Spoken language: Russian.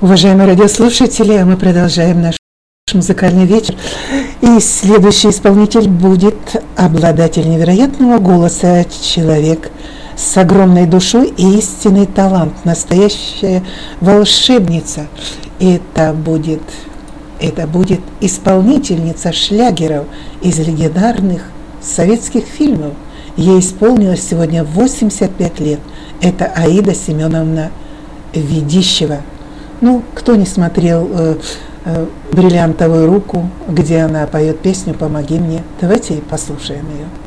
Уважаемые радиослушатели, мы продолжаем наш музыкальный вечер. И следующий исполнитель будет обладатель невероятного голоса, человек с огромной душой и истинный талант, настоящая волшебница. Это будет исполнительница шлягеров из легендарных советских фильмов. Ей исполнилось сегодня 85 лет. Это Аида Семеновна Ведищева. Ну, кто не смотрел «Бриллиантовую руку», где она поет песню «Помоги мне», давайте послушаем ее.